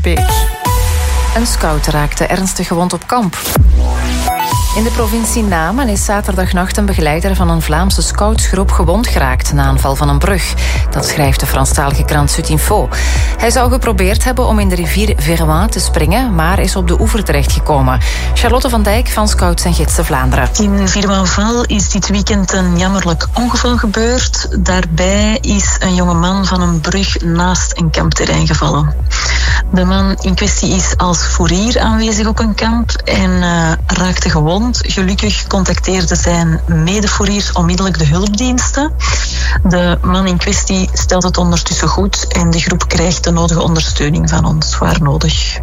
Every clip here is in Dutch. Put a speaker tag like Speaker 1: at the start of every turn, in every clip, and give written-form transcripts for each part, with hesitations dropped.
Speaker 1: Een scout raakte ernstig gewond op kamp. In de provincie Namen is zaterdagnacht een begeleider van een Vlaamse scoutsgroep gewond geraakt na aanval van een brug. Dat schrijft de Franstalige krant Sud-Info. Hij zou geprobeerd hebben om in de rivier Veroin te springen, maar is op de oever terechtgekomen. Charlotte van Dijk van Scouts en Gidsen Vlaanderen.
Speaker 2: In Viermanval is dit weekend een jammerlijk ongeval gebeurd. Daarbij is een jonge man van een brug naast een kampterrein gevallen. De man in kwestie is als fourier aanwezig op een kamp en raakte gewond. Gelukkig contacteerde zijn medefouriers onmiddellijk de hulpdiensten. De man in kwestie stelt het ondertussen goed en de groep krijgt de nodige ondersteuning van ons, waar nodig.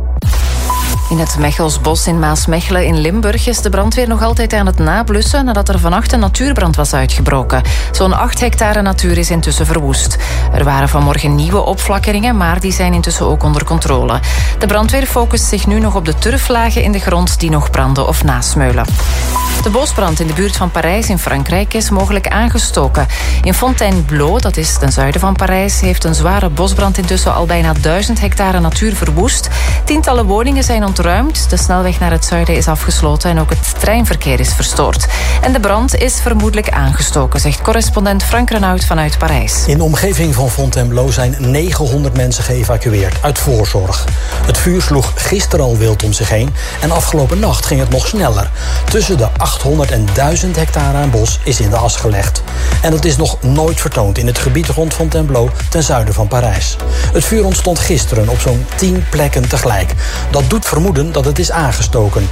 Speaker 1: In het Mechelsbos in Maasmechelen in Limburg is de brandweer nog altijd aan het nablussen nadat er vannacht een natuurbrand was uitgebroken. Zo'n 8 hectare natuur is intussen verwoest. Er waren vanmorgen nieuwe opflakkeringen, maar die zijn intussen ook onder controle. De brandweer focust zich nu nog op de turflagen in de grond die nog branden of nasmeulen. De bosbrand in de buurt van Parijs in Frankrijk is mogelijk aangestoken. In Fontainebleau, dat is ten zuiden van Parijs, heeft een zware bosbrand intussen al bijna 1000 hectare natuur verwoest. Tientallen woningen zijn ontruimd, de snelweg naar het zuiden is afgesloten en ook het treinverkeer is verstoord. En de brand is vermoedelijk aangestoken, zegt correspondent Frank Renaud vanuit Parijs.
Speaker 3: In de omgeving van Fontainebleau zijn 900 mensen geëvacueerd uit voorzorg. Het vuur sloeg gisteren al wild om zich heen en afgelopen nacht ging het nog sneller. Tussen de 800 en 1000 hectare aan bos is in de as gelegd. En dat is nog nooit vertoond in het gebied rond Fontainebleau ten zuiden van Parijs. Het vuur ontstond gisteren op zo'n 10 plekken tegelijk. Dat doet vermoeden dat het is aangestoken.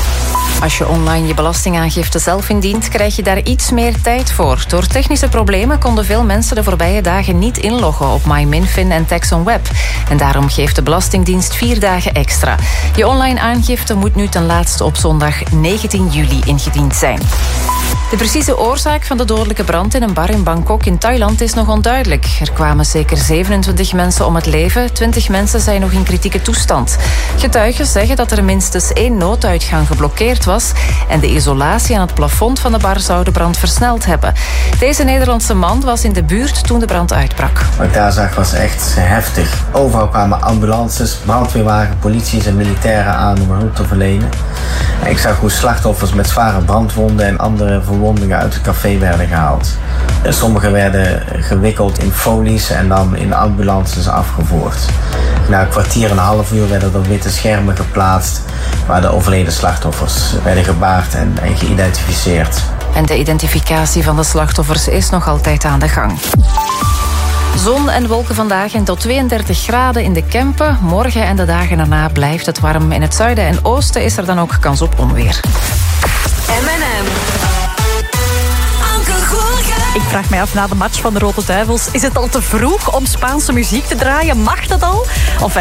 Speaker 1: Als je online je belastingaangifte zelf indient, krijg je daar iets meer tijd voor. Door technische problemen konden veel mensen de voorbije dagen niet inloggen op MyMinFin en TaxOnWeb. En daarom geeft de Belastingdienst 4 dagen extra. Je online aangifte moet nu ten laatste op zondag 19 juli ingediend zijn. De precieze oorzaak van de dodelijke brand in een bar in Bangkok in Thailand is nog onduidelijk. Er kwamen zeker 27 mensen om het leven, 20 mensen zijn nog in kritieke toestand. Getuigen zeggen dat er minstens 1 nooduitgang geblokkeerd was en de isolatie aan het plafond van de bar zou de brand versneld hebben. Deze Nederlandse man was in de buurt toen de brand uitbrak.
Speaker 4: Wat ik daar zag was echt heftig. Overal kwamen ambulances, brandweerwagen, politie en militairen aan om hulp te verlenen. Ik zag hoe slachtoffers met zware brandwonden en andere verwondingen uit het café werden gehaald. Sommigen werden gewikkeld in folies en dan in ambulances afgevoerd. Na een kwartier en een half uur werden er witte schermen geplaatst waar de overleden slachtoffers werden gebaard en geïdentificeerd.
Speaker 1: En de identificatie van de slachtoffers is nog altijd aan de gang. Zon en wolken vandaag en tot 32 graden in de Kempen. Morgen en de dagen daarna blijft het warm. In het zuiden en oosten is er dan ook kans op onweer.
Speaker 5: M&M. Ik vraag mij af na de match van de Rode Duivels, is het al te vroeg om Spaanse muziek te draaien? Mag dat al? Of